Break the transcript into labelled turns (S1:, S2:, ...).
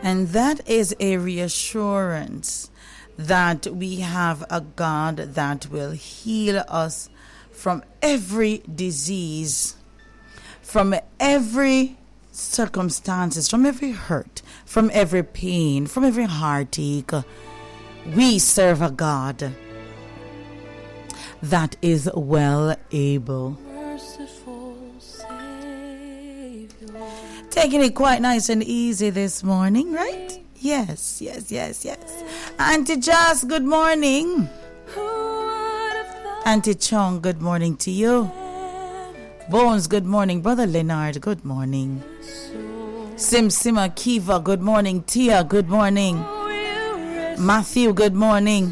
S1: And that is a reassurance that we have a God that will heal us from every disease, from every circumstances, from every hurt, from every pain, from every heartache. We serve a God that is well able. Taking it quite nice and easy this morning, right? Yes. Auntie Jas, good morning. Auntie Chong, good morning to you. Bones, good morning. Brother Leonard, good morning. Sima Kiva, good morning. Tia, good morning. Matthew, good morning.